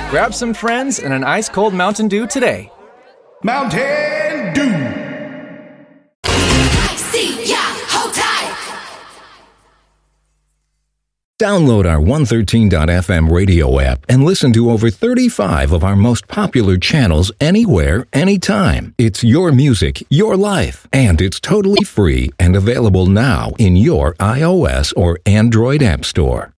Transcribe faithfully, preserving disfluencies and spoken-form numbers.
Grab some friends and an ice-cold Mountain Dew today. Mountain Dew. Download our one thirteen dot f m radio app and listen to over thirty-five of our most popular channels anywhere, anytime. It's your music, your life, and it's totally free and available now in your iOS or Android app store.